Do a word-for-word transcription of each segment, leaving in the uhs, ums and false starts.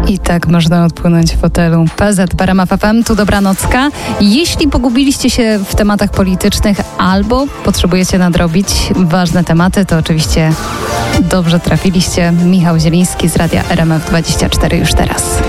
I tak można odpłynąć w fotelu. P Z w ramach F M, tu dobranocka. Jeśli pogubiliście się w tematach politycznych albo potrzebujecie nadrobić ważne tematy, to oczywiście dobrze trafiliście. Michał Zieliński z Radia R M F dwadzieścia cztery już teraz.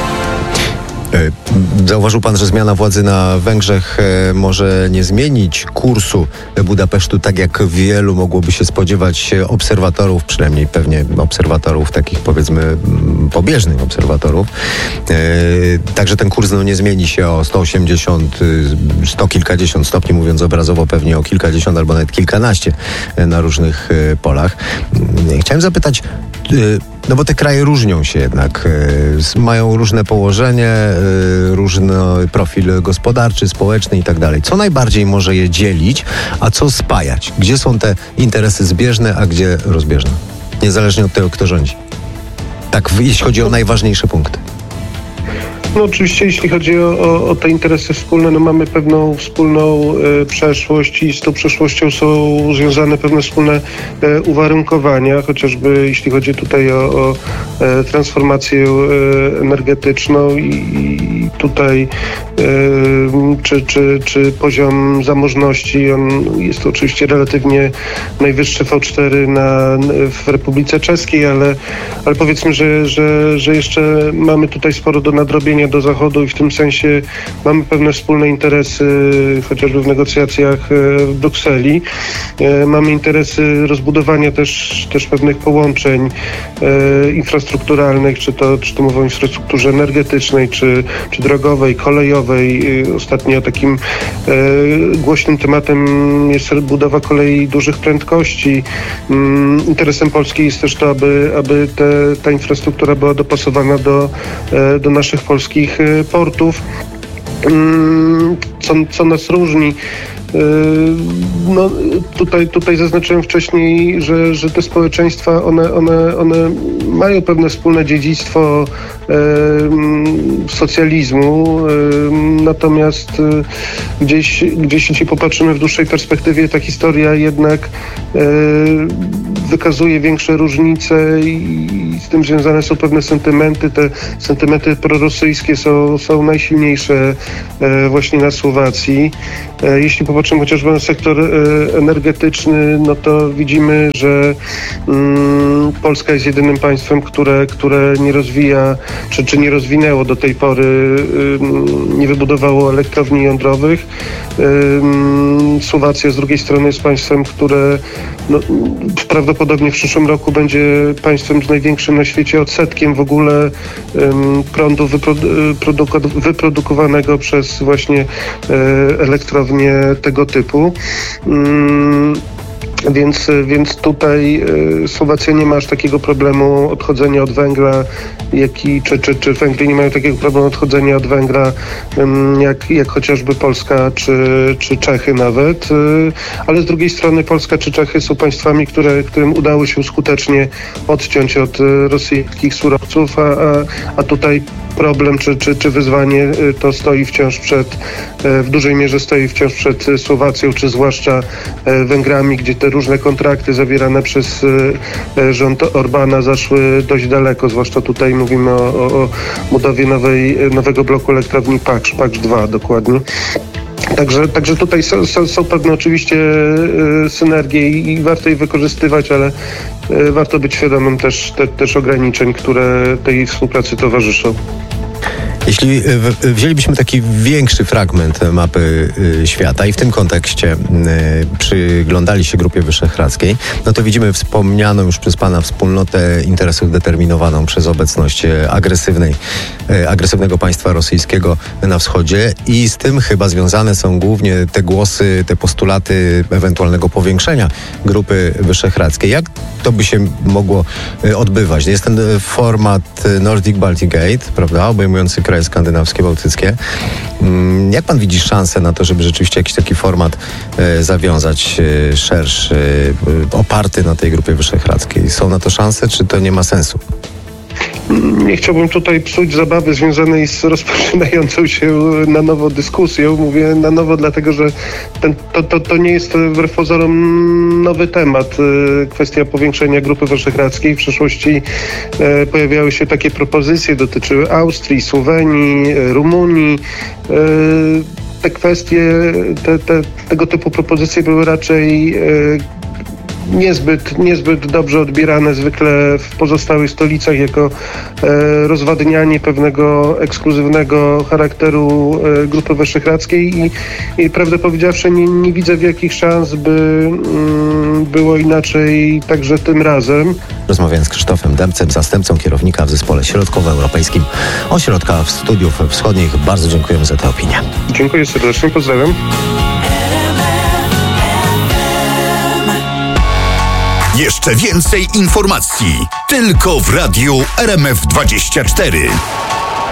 Zauważył pan, że zmiana władzy na Węgrzech może nie zmienić kursu Budapesztu, tak jak wielu mogłoby się spodziewać obserwatorów, przynajmniej pewnie obserwatorów takich, powiedzmy, pobieżnych obserwatorów. Także ten kurs no, nie zmieni się o sto osiemdziesiąt, sto kilkadziesiąt stopni, mówiąc obrazowo, pewnie o kilkadziesiąt albo nawet kilkanaście na różnych polach. Chciałem zapytać, no bo te kraje różnią się jednak, mają różne położenie, różny profil gospodarczy, społeczny i tak dalej. Co najbardziej może je dzielić, a co spajać? Gdzie są te interesy zbieżne, a gdzie rozbieżne? Niezależnie od tego, kto rządzi. Tak, jeśli chodzi o najważniejsze punkty. No oczywiście, jeśli chodzi o, o, o te interesy wspólne, no mamy pewną wspólną e, przeszłość i z tą przeszłością są związane pewne wspólne e, uwarunkowania, chociażby jeśli chodzi tutaj o, o e, transformację e, energetyczną i, i tutaj e, czy, czy, czy poziom zamożności, on jest oczywiście relatywnie najwyższy V cztery na, w Republice Czeskiej, ale, ale powiedzmy, że, że, że jeszcze mamy tutaj sporo do nadrobienia do Zachodu i w tym sensie mamy pewne wspólne interesy, chociażby w negocjacjach w Brukseli. Mamy interesy rozbudowania też, też pewnych połączeń infrastrukturalnych, czy to, czy to mowa o infrastrukturze energetycznej, czy, czy drogowej, kolejowej. Ostatnio takim głośnym tematem jest budowa kolei dużych prędkości. Interesem Polski jest też to, aby, aby te, ta infrastruktura była dopasowana do, do naszych polskich portów. Co, co nas różni? No, tutaj, tutaj zaznaczyłem wcześniej, że, że te społeczeństwa, one, one, one mają pewne wspólne dziedzictwo e, socjalizmu, e, natomiast e, gdzieś, gdzieś jeśli popatrzymy w dłuższej perspektywie, ta historia jednak e, wykazuje większe różnice i z tym związane są pewne sentymenty. Te sentymenty prorosyjskie są, są najsilniejsze e, właśnie na Słowacji. E, jeśli popatrzymy chociażby na sektor e, energetyczny, no to widzimy, że mm, Polska jest jedynym państwem, które, które nie rozwija, czy, czy nie rozwinęło do tej pory, y, nie wybudowało elektrowni jądrowych. Y, Słowacja z drugiej strony jest państwem, które no, prawdopodobnie w przyszłym roku będzie państwem z największym na świecie odsetkiem w ogóle um, prądu wyprodu- wyprodukowanego przez właśnie e, elektrownie tego typu. Um, Więc, więc tutaj y, Słowacja nie ma aż takiego problemu odchodzenia od węgla, jak i, czy, czy, czy Węgry nie mają takiego problemu odchodzenia od węgla, y, jak, jak chociażby Polska czy, czy Czechy nawet. Y, ale z drugiej strony Polska czy Czechy są państwami, które, którym udało się skutecznie odciąć od y, rosyjskich surowców, a, a, a tutaj problem czy, czy, czy wyzwanie y, to stoi wciąż przed, y, w dużej mierze stoi wciąż przed Słowacją, czy zwłaszcza y, Węgrami, gdzie te różne kontrakty zawierane przez e, rząd Orbana zaszły dość daleko, zwłaszcza tutaj mówimy o, o, o budowie nowej, nowego bloku elektrowni Paksz, Paksz dwa dokładnie. Także, także tutaj są, są, są pewne oczywiście e, synergie i, i warto je wykorzystywać, ale e, warto być świadomym też, te, też ograniczeń, które tej współpracy towarzyszą. Jeśli wzięlibyśmy taki większy fragment mapy świata i w tym kontekście przyglądali się Grupie Wyszehradzkiej, no to widzimy wspomnianą już przez pana wspólnotę interesów determinowaną przez obecność agresywnej, agresywnego państwa rosyjskiego na wschodzie i z tym chyba związane są głównie te głosy, te postulaty ewentualnego powiększenia Grupy Wyszehradzkiej. Jak to by się mogło odbywać? Jest ten format Nordic Baltic Gate, prawda, obejmujący kraje skandynawskie, bałtyckie. Jak pan widzi szansę na to, żeby rzeczywiście jakiś taki format e, zawiązać e, szerszy, e, oparty na tej Grupie Wyszehradzkiej? Są na to szanse, czy to nie ma sensu? nie chciałbym tutaj psuć zabawy związanej z rozpoczynającą się na nowo dyskusją. Mówię na nowo, dlatego że ten, to, to, to nie jest wbrew pozorom nowy temat. Kwestia powiększenia Grupy Wyszehradzkiej. W przeszłości e, pojawiały się takie propozycje, dotyczyły Austrii, Słowenii, Rumunii. E, te kwestie, te, te, tego typu propozycje były raczej e, niezbyt, niezbyt dobrze odbierane zwykle w pozostałych stolicach jako e, rozwadnianie pewnego ekskluzywnego charakteru e, Grupy Wyszehradzkiej i, i prawdę powiedziawszy nie, nie widzę wielkich szans, by mm, było inaczej także tym razem. Rozmawiałem z Krzysztofem Dębcem, zastępcą kierownika w Zespole Środkowoeuropejskim Ośrodka Studiów Wschodnich. Bardzo dziękujemy za tę opinię. Dziękuję serdecznie, pozdrawiam. Jeszcze więcej informacji tylko w Radiu R M F dwadzieścia cztery.